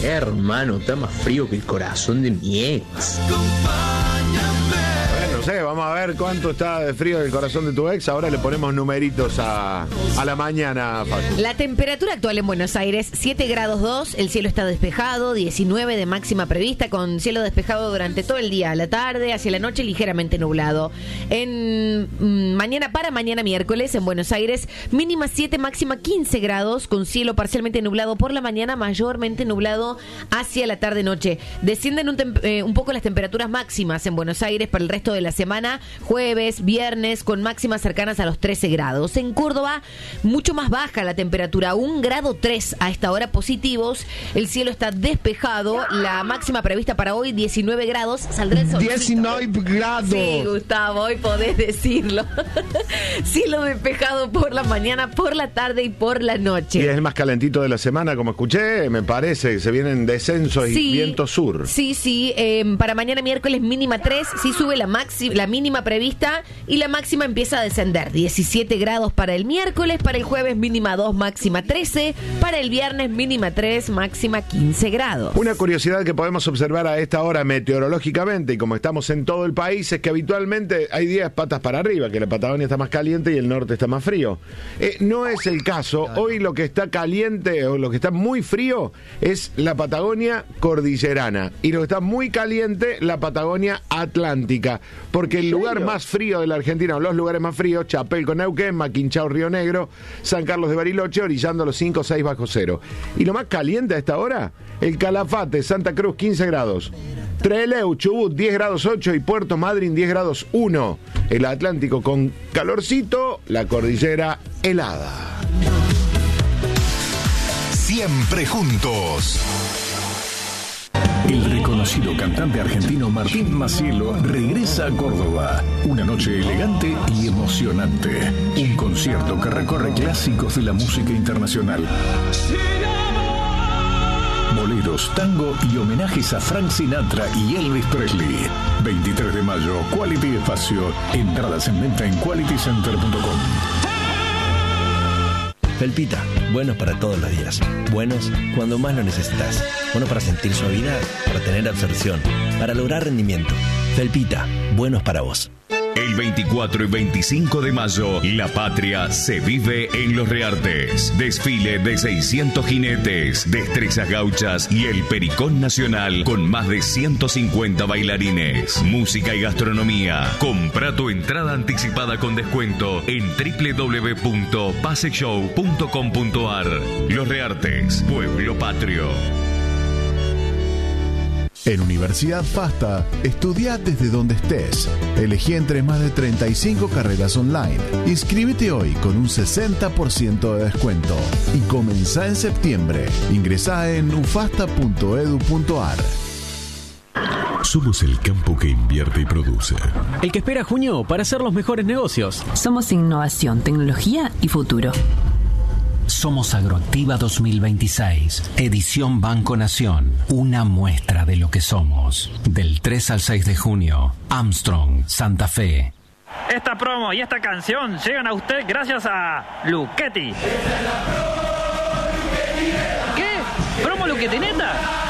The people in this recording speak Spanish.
Hermano, está más frío que el corazón de mi ex. No sé, vamos a ver cuánto está de frío el corazón de tu ex. Ahora le ponemos numeritos a la mañana, Facu. La temperatura actual en Buenos Aires, 7 grados 2, el cielo está despejado, 19 de máxima prevista, con cielo despejado durante todo el día, a la tarde, hacia la noche ligeramente nublado. Mañana miércoles en Buenos Aires, mínima 7, máxima 15 grados, con cielo parcialmente nublado por la mañana, mayormente nublado hacia la tarde-noche. Descienden un poco las temperaturas máximas en Buenos Aires para el resto de la semana, jueves, viernes, con máximas cercanas a los 13 grados. En Córdoba, mucho más baja la temperatura, 1 grado 3 a esta hora positivos. El cielo está despejado, la máxima prevista para hoy, 19 grados. Saldrá el sol. 19 grados. Sí, Gustavo, hoy podés decirlo. Cielo despejado por la mañana, por la tarde y por la noche. Y es el más calentito de la semana, como escuché, me parece. Se vienen descensos y viento sur. Sí. Para mañana miércoles mínima 3, sí sube la mínima prevista y la máxima empieza a descender. 17 grados para el miércoles, para el jueves mínima 2, máxima 13, para el viernes mínima 3, máxima 15 grados. Una curiosidad que podemos observar a esta hora meteorológicamente, y como estamos en todo el país, es que habitualmente hay días patas para arriba, que la Patagonia está más caliente y el norte está más frío. No es el caso. Hoy lo que está caliente o lo que está muy frío es la Patagonia cordillerana y lo que está muy caliente la Patagonia atlántica, porque el lugar más frío de la Argentina, o los lugares más fríos, Chapelco, Neuquén, Maquinchao, Río Negro, San Carlos de Bariloche, orillando los 5 o 6 bajo cero. Y lo más caliente a esta hora, el Calafate, Santa Cruz, 15 grados. Trelew, Chubut, 10 grados 8 y Puerto Madryn, 10 grados 1. El Atlántico con calorcito, la cordillera helada. Siempre juntos. El reconocido cantante argentino Martín Macielo regresa a Córdoba. Una noche elegante y emocionante. Un concierto que recorre clásicos de la música internacional. Boleros, tango y homenajes a Frank Sinatra y Elvis Presley. 23 de mayo, Quality Espacio. Entradas en venta en qualitycenter.com. Felpita, buenos para todos los días. Buenos cuando más lo necesitas. Buenos para sentir suavidad, para tener absorción, para lograr rendimiento. Felpita, buenos para vos. El 24 y 25 de mayo, la patria se vive en Los Reartes. Desfile de 600 jinetes, destrezas gauchas y el Pericón Nacional con más de 150 bailarines. Música y gastronomía. Compra tu entrada anticipada con descuento en www.paseshow.com.ar. Los Reartes, pueblo patrio. En Universidad FASTA, estudia desde donde estés. Elegí entre más de 35 carreras online. Inscríbete hoy con un 60% de descuento. Y comenzá en septiembre. Ingresá en ufasta.edu.ar. Somos el campo que invierte y produce. El que espera junio para hacer los mejores negocios. Somos innovación, tecnología y futuro. Somos Agroactiva 2026, edición Banco Nación, una muestra de lo que somos. Del 3 al 6 de junio, Armstrong, Santa Fe. Esta promo y esta canción llegan a usted gracias a Luchetti. ¿Qué? ¿Promo Luchetti neta?